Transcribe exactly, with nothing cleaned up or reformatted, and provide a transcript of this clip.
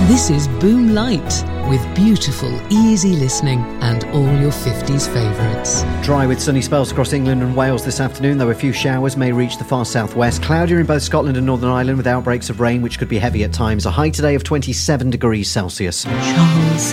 This is Boom Light, with beautiful, easy listening and all your fifties favourites. Dry with sunny spells across England and Wales this afternoon, though a few showers may reach the far southwest. Cloudier in both Scotland and Northern Ireland with outbreaks of rain, which could be heavy at times. A high today of twenty-seven degrees Celsius. Charles